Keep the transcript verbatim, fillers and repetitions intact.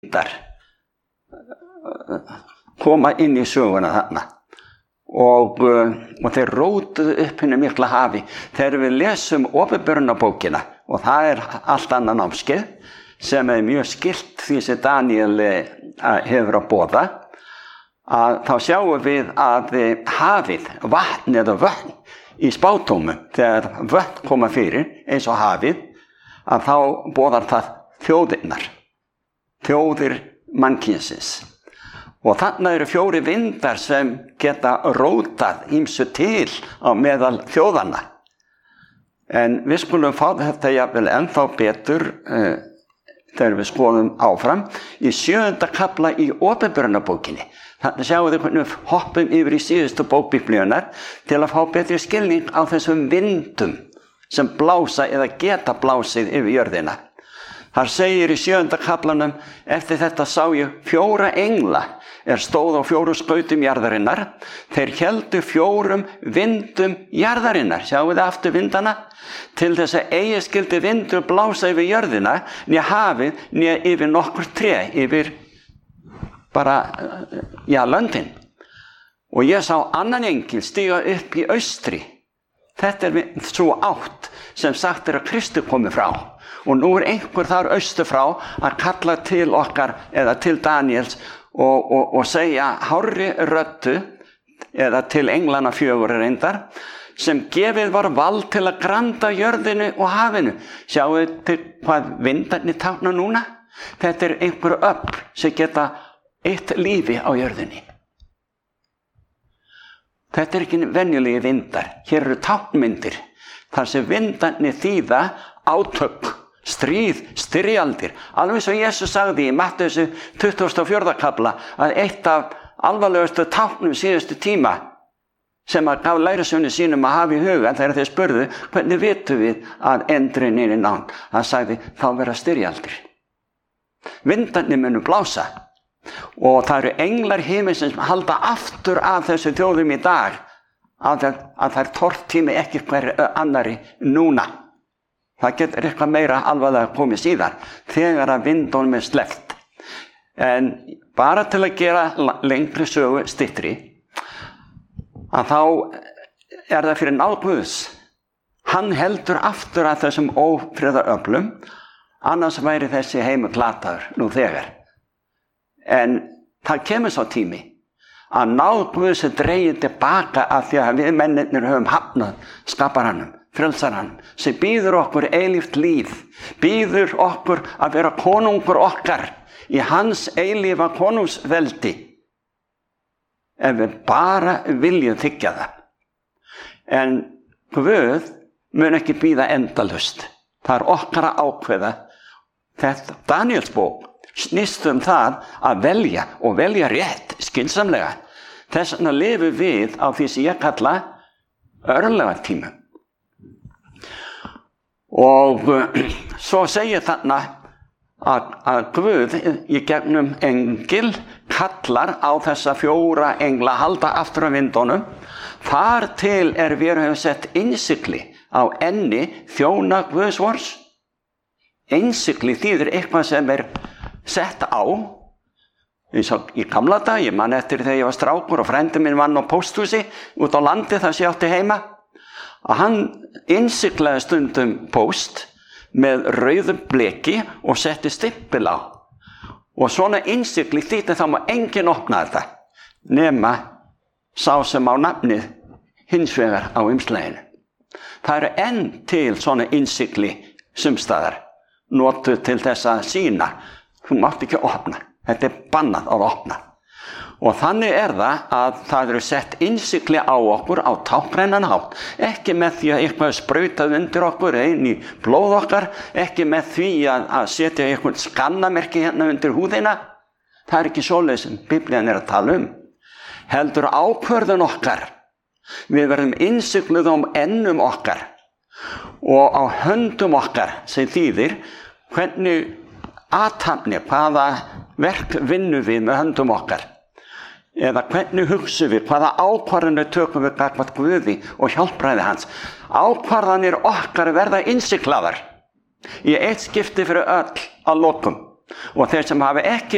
vindar koma inn í söguna þarna og, og þeir rótuðu upp hinni mikla hafi. Þegar við lesum Åpenbarunarbókina, og það er allt annað námskeið sem er mjög skylt því sem Daniel hefur að boða, að þá sjáum við að hafið, vatn eða vötn í spátómum, þegar vötn koma fyrir eins og hafið, að þá boðar það þjóðirnar, þjóðir mannkynsins. Og þarna eru fjóri vindar sem geta rótað ýmsu til á meðal þjóðanna. En við skulum fá þetta jafnvel ennþá betur uh, þegar við skoðum áfram í sjöunda kafla í Åpenbarunarbókinni. Þannig sjáum við hvernig við hoppum yfir í síðustu bók Biblíunnar til að fá betri skilning á þessum vindum sem blása eða geta blásið yfir jörðina. Þar segir í sjöunda kaflanum: eftir þetta sá ég fjóra engla er stóð á fjórum skautum jarðarinnar. Þeir héldu fjórum vindum jarðarinnar, sjáum við aftur vindana, til þess að eigi skyldi vindur blása yfir jörðina, né hafið, né yfir nokkur tré, yfir bara, já, löndin. Og ég sá annan engil stíga upp í austri. Þetta er svo átt sem sagt er að Kristur komi frá. Og nú er einhver þar austur frá að kalla til okkar eða til Daniels og, og, og segja hárri röddu eða til englana fjögur reyndar, sem gefið var vald til að granda jörðinu og hafinu. Sjáu til hvað vindarnir tákna núna? Þetta er einhver öfl sem geta eitt lífi á jörðinni. Þetta er ekki venjulegi vindar. Hér eru táknmyndir þar sem vindarnir þýða átök, stríð, styrjaldir. Alveg svo Jesus sagði í Mattheusi tuttugasta og fjórða kafla að eitt af alvarlegustu táknum síðustu tíma sem að gaf lærisveinum sínum að hafa í huga þegar þeir spurðu hvernig vitum við að endurinn er í nánd. Hann sagði þá verða styrjaldir. Vindarnir munu blása og það eru englar himinsins sem halda aftur af þessu þjóðum í dag að, að það er tortími ekki hver annari núna. Það getur eitthvað meira alvarlega komið síðan þegar að vindunum er sleppt. En bara til að gera lengri sögu styttri, að þá er það fyrir náð Guðs. Hann heldur aftur að þessum ófriðaröflum, annars væri þessi heimur glataður nú þegar. En það kemur svo tími að náð Guðs er dregið tilbaka af því að við mennirnir höfum hafnað skaparanum, frelsaranum, sem býður okkur eilíft líf, býður okkur að vera konungur okkar í hans eilífa konungsveldi, ef við bara viljum þiggja það. En Guð mun ekki bíða endalaust. Það er okkar að ákveða. Þetta Daniels bók snýst um það að velja og velja rétt, skynsamlega. Þess vegna lifum við á því sem ég kalla örlagatímum. Og svo segir þarna að, að Guð í gegnum engil kallar á þessa fjóra engla halda aftur af vindunum. Þar til er við höfum sett innsigli á enni þjóna Guðs vors. Innsigli þýðir eitthvað sem er sett á. Í gamla dag, ég man eftir þegar ég var strákur og frændi minn vann á pósthúsi út á landi þar sem ég átti heima, að hann innsiglaði stundum póst með rauðum bleki og setti stimpil á. Og svona innsigli þýtti þá má enginn opna þetta nema sá sem á nafnið hins vegar á umslaginu. Það eru enn til svona innsigli sumstaðar notuð til þess að sýna þú mátt ekki opna. Þetta er bannað að opna. Og þannig er það að það eru sett innsigli á okkur á táknrænan hátt. Ekki með því að eitthvað er sprautað undir okkur inn í blóð okkar, ekki með því að, að setja eitthvað skannamerki hérna undir húðina. Það er ekki svoleiðis sem Biblían er að tala um. Heldur ákvörðun okkar. Við verðum innsigluð á ennum okkar og á höndum okkar sem þýðir hvernig athafni, hvaða verk vinnum við með höndum okkar. Eða hvernig hugsum við, hvaða ákvarðanir tökum við gagnvart Guði og hjálpræði hans. Ákvarðanir okkar verða innsiglaðar í eitt skipti fyrir öll að lokum. Og þeir sem hafa ekki